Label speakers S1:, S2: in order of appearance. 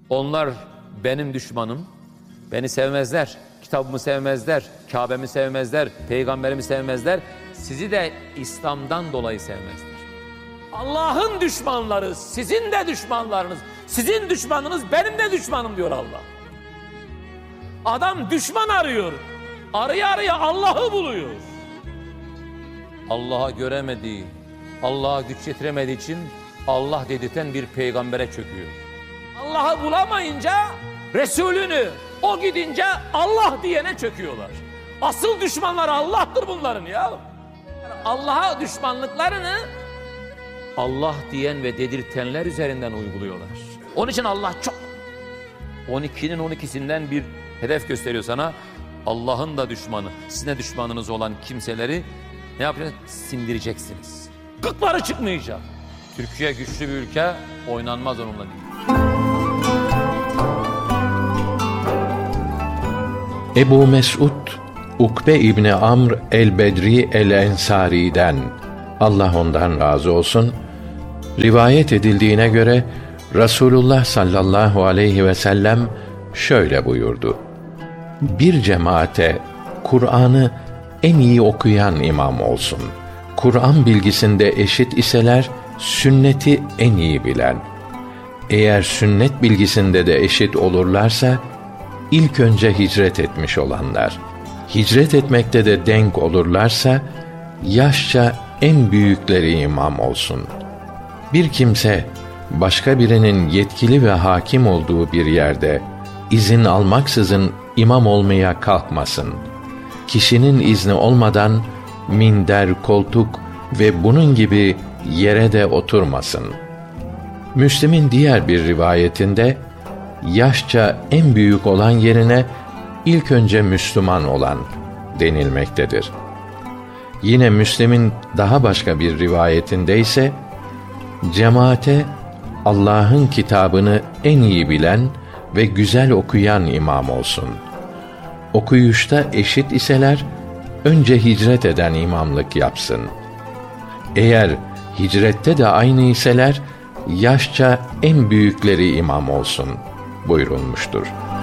S1: Onlar benim düşmanım. Beni sevmezler. Kitabımı sevmezler. Kabe'mi sevmezler. Peygamberimi sevmezler. Sizi de İslam'dan dolayı sevmezler. Allah'ın düşmanları sizin de düşmanlarınız. Sizin düşmanınız benim de düşmanım diyor Allah. Adam düşman arıyor. Araya araya Allah'ı buluyor. Allah'a göremediği, Allah'a güç yetiremediği için Allah dedirten bir peygambere çöküyor. Allah'ı bulamayınca Resulünü, o gidince Allah diyene çöküyorlar. Asıl düşmanları Allah'tır bunların ya. Allah'a düşmanlıklarını Allah diyen ve dedirtenler üzerinden uyguluyorlar. Onun için Allah çok 12'nin 12'sinden bir hedef gösteriyor sana. Allah'ın da düşmanı, sizin de düşmanınız olan kimseleri ne yapacaksınız? Sindireceksiniz. Gıkları çıkmayacak. Türkiye güçlü bir ülke, oynanmaz onunla değil.
S2: Ebu Mes'ud Ukbe İbni Amr el-Bedri el-Ensari'den, Allah ondan razı olsun, rivayet edildiğine göre Resulullah sallallahu aleyhi ve sellem şöyle buyurdu: bir cemaate Kur'an'ı en iyi okuyan imam olsun. Kur'an bilgisinde eşit iseler, sünneti en iyi bilen. Eğer sünnet bilgisinde de eşit olurlarsa, ilk önce hicret etmiş olanlar. Hicret etmekte de denk olurlarsa, yaşça en büyükleri imam olsun. Bir kimse, başka birinin yetkili ve hakim olduğu bir yerde, izin almaksızın imam olmaya kalkmasın. Kişinin izni olmadan, minder, koltuk ve bunun gibi yere de oturmasın. Müslim'in diğer bir rivayetinde, yaşça en büyük olan yerine, ilk önce Müslüman olan denilmektedir. Yine Müslim'in daha başka bir rivayetinde ise, cemaate Allah'ın kitabını en iyi bilen ve güzel okuyan imam olsun. Okuyuşta eşit iseler, önce hicret eden imamlık yapsın. Eğer hicrette de aynı iseler, yaşça en büyükleri imam olsun buyurulmuştur.